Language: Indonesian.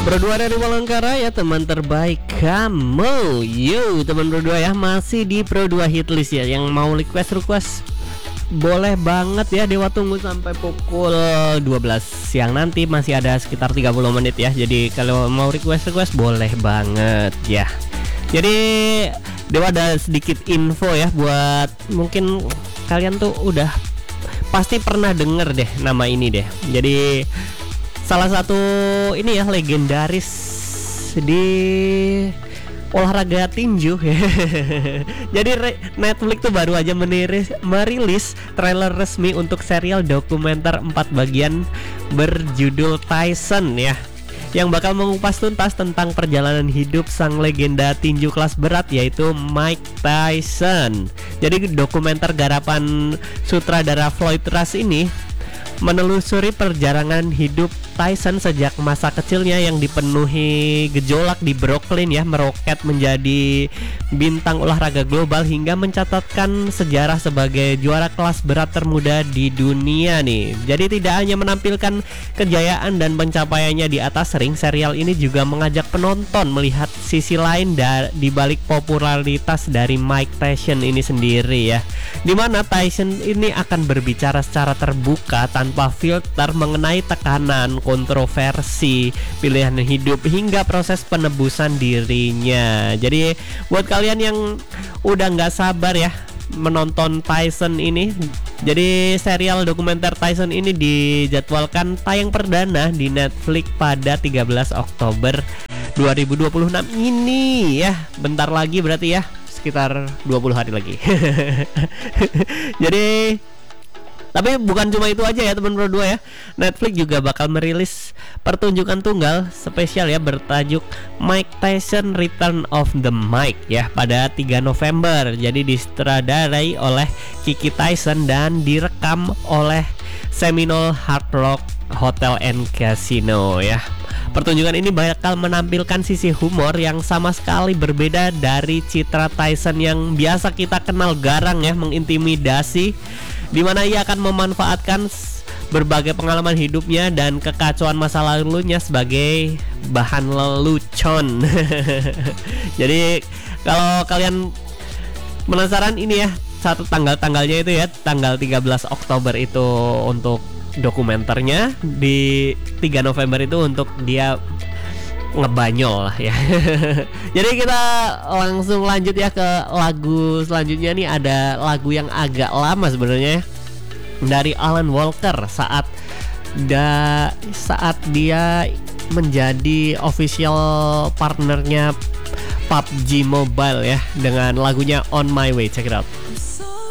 Berdua dari Palangkaraya ya teman terbaik kamu. Yo teman berdua ya, masih di Pro 2 Hitlist ya. Yang mau request boleh banget ya, Dewa tunggu sampai pukul 12 siang nanti, masih ada sekitar 30 menit ya. Jadi kalau mau request boleh banget ya. Jadi Dewa ada sedikit info ya, buat mungkin kalian tuh udah pasti pernah denger deh nama ini deh. Jadi salah satu ini ya, legendaris di olahraga tinju. Jadi Netflix tuh baru aja merilis trailer resmi untuk serial dokumenter 4 bagian berjudul Tyson ya, yang bakal mengupas tuntas tentang perjalanan hidup sang legenda tinju kelas berat, yaitu Mike Tyson. Jadi dokumenter garapan sutradara Floyd Rush ini menelusuri perjalanan hidup Tyson sejak masa kecilnya yang dipenuhi gejolak di Brooklyn ya, meroket menjadi bintang olahraga global hingga mencatatkan sejarah sebagai juara kelas berat termuda di dunia nih. Jadi tidak hanya menampilkan kejayaan dan pencapaiannya di atas ring, serial ini juga mengajak penonton melihat sisi lain di balik popularitas dari Mike Tyson ini sendiri ya, dimana Tyson ini akan berbicara secara terbuka tanpa filter mengenai tekanan, kontroversi, pilihan hidup hingga proses penebusan dirinya. Jadi buat kalian yang udah nggak sabar ya menonton Tyson ini, jadi serial dokumenter Tyson ini dijadwalkan tayang perdana di Netflix pada 13 Oktober 2026 ini ya. Bentar lagi berarti ya, sekitar 20 hari lagi. Jadi tapi bukan cuma itu aja ya teman berdua ya, Netflix juga bakal merilis pertunjukan tunggal spesial ya bertajuk Mike Tyson Return of the Mike ya pada 3 November. Jadi disutradarai oleh Kiki Tyson dan direkam oleh Seminole Hard Rock Hotel and Casino ya. Pertunjukan ini bakal menampilkan sisi humor yang sama sekali berbeda dari citra Tyson yang biasa kita kenal garang ya, mengintimidasi, di mana ia akan memanfaatkan berbagai pengalaman hidupnya dan kekacauan masa lalunya sebagai bahan lelucon. Jadi kalau kalian penasaran ini ya, satu tanggal-tanggalnya itu ya, tanggal 13 Oktober itu untuk dokumenternya, di 3 November itu untuk dia ngebanyol lah ya. Jadi kita langsung lanjut ya ke lagu selanjutnya nih. Ada lagu yang agak lama sebenarnya ya, dari Alan Walker saat dia menjadi official partnernya PUBG Mobile ya, dengan lagunya On My Way. Check it out.